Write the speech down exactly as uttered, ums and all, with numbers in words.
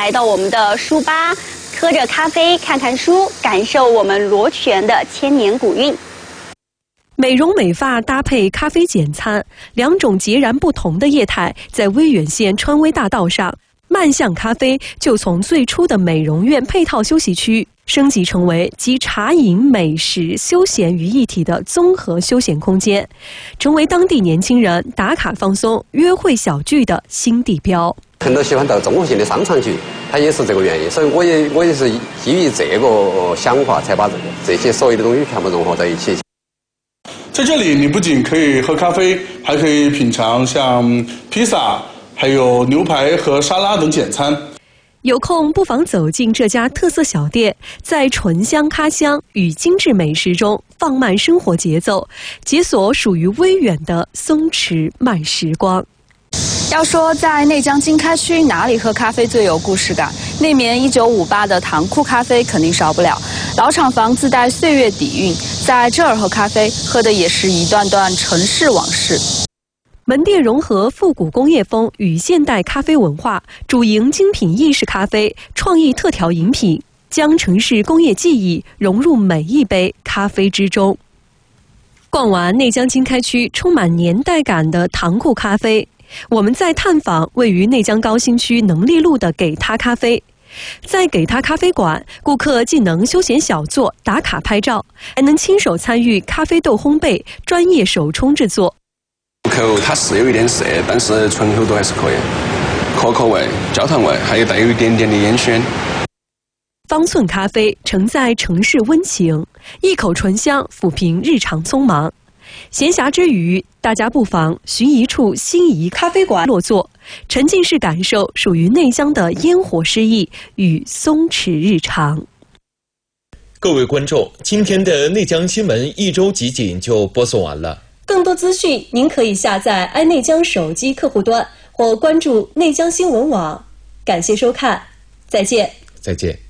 来到我们的书吧，喝着咖啡，看看书，感受我们罗泉的千年古韵。 美容美发搭配咖啡简餐，两种截然不同的业态在威远县川威大道上，慢巷咖啡就从最初的美容院配套休息区升级成为集茶饮、美食、休闲于一体的综合休闲空间，成为当地年轻人打卡放松、约会小聚的新地标。 很多喜欢到综合性的商场去，它也是这个原因，所以我也我也是基于这个想法，才把这个这些所有的东西全部融合在一起。 在这里，你不仅可以喝咖啡，还可以品尝像披萨、还有牛排和沙拉等简餐。 有空不妨走进这家特色小店，在醇香咖香与精致美食中放慢生活节奏，解锁属于威远的松弛慢时光。 要说在内江经开区哪里喝咖啡最有故事感，那绵一九五八的堂库咖啡肯定少不了。老厂房自带岁月底蕴，在这儿喝咖啡，喝的也是一段段城市往事。 门店融合复古工业风与现代咖啡文化，主营精品意式咖啡、创意特调饮品，将城市工业技艺融入每一杯咖啡之中。逛完内江经开区充满年代感的堂库咖啡，我们在探访位于内江高新区能力路的给他咖啡。在给他咖啡馆，顾客既能休闲小坐、打卡拍照，还能亲手参与咖啡豆烘焙、专业手冲制作。 口它是有一点涩，但是醇厚度还是可以，可可味、焦糖味，还有带有一点点的烟熏。 方寸咖啡承载城市温情，一口醇香抚平日常匆忙。闲暇之余，大家不妨寻一处心仪咖啡馆落座，沉浸式感受属于内江的烟火诗意与松弛日常。 各位观众，今天的内江新闻一周集锦就播送完了。 更多资讯，您可以下载爱内江手机客户端或关注内江新闻网。感谢收看，再见。 再见。